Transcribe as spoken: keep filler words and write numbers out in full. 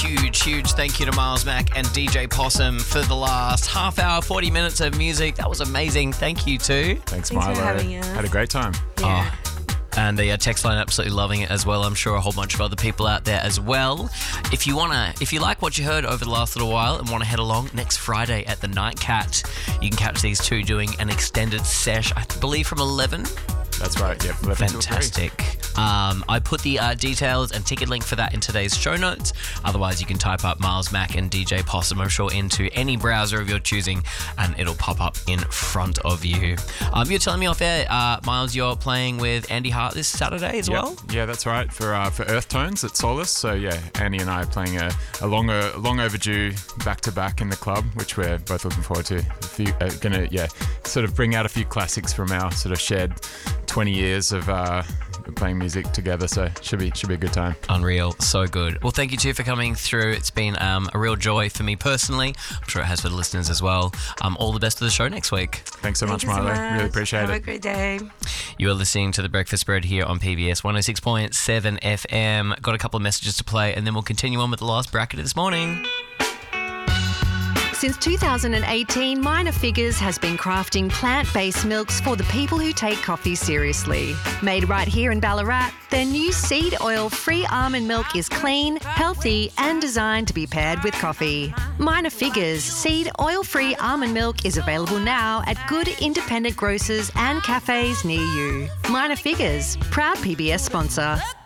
huge, huge thank you to Miles Mack and D J Possum for the last half hour, forty minutes of music. That was amazing. Thank you too. Thanks, Thanks Milo. for having us. Had a great time. Yeah. Oh. And the uh, text line absolutely loving it as well. I'm sure a whole bunch of other people out there as well. If you wanna, if you like what you heard over the last little while and want to head along next Friday at the Night Cat, you can catch these two doing an extended sesh, I believe from eleven. That's right. Yep. eleven till three. Fantastic. Um, I put the uh, details and ticket link for that in today's show notes. Otherwise, you can type up Miles Mack and D J Possum, I'm sure, into any browser of your choosing, and it'll pop up in front of you. Um, you're telling me off air, uh, Miles, you're playing with Andy Hart this Saturday as Yep. well? Yeah, that's right. For uh, for Earth Tones at Solace. So yeah, Andy and I are playing a, a longer, long overdue back to back in the club, which we're both looking forward to. A few, uh, gonna yeah, sort of bring out a few classics from our sort of shared twenty years of uh, playing music together. So should be should be a good time. Unreal. So good. Well, thank you too for coming through. It's been um, a real joy for me personally. I'm sure it has for the listeners as well. Um, all the best for the show next week. Thanks so Thank much, you so Milo. much. Really appreciate Have it. Have a great day. You are listening to The Breakfast Spread here on P B S one oh six point seven F M. Got a couple of messages to play, and then we'll continue on with the last bracket of this morning. Since two thousand eighteen, Minor Figures has been crafting plant-based milks for the people who take coffee seriously. Made right here in Ballarat, their new seed oil-free almond milk is clean, healthy, and designed to be paired with coffee. Minor Figures seed oil-free almond milk is available now at good independent grocers and cafes near you. Minor Figures, proud P B S sponsor.